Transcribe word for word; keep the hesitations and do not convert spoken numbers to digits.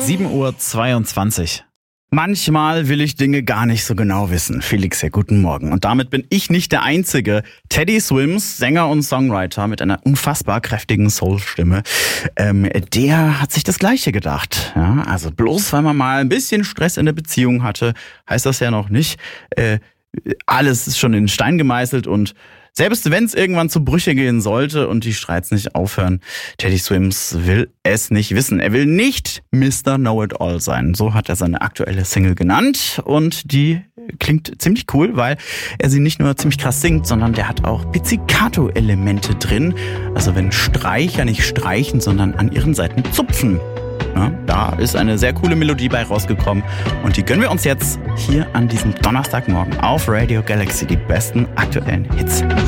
sieben Uhr zweiundzwanzig. Manchmal will ich Dinge gar nicht so genau wissen. Felix, ja, guten Morgen. Und damit bin ich nicht der Einzige. Teddy Swims, Sänger und Songwriter mit einer unfassbar kräftigen Soul-Stimme, ähm, der hat sich das Gleiche gedacht. Ja, also bloß weil man mal ein bisschen Stress in der Beziehung hatte, heißt das ja noch nicht, äh, alles ist schon in Stein gemeißelt und selbst wenn es irgendwann zu Brüche gehen sollte und die Streits nicht aufhören, Teddy Swims will es nicht wissen. Er will nicht Mister Know-it-all sein. So hat er seine aktuelle Single genannt. Und die klingt ziemlich cool, weil er sie nicht nur ziemlich krass singt, sondern der hat auch Pizzicato-Elemente drin. Also wenn Streicher nicht streichen, sondern an ihren Seiten zupfen. Ja, da ist eine sehr coole Melodie bei rausgekommen und die gönnen wir uns jetzt hier an diesem Donnerstagmorgen auf Radio Galaxy, die besten aktuellen Hits.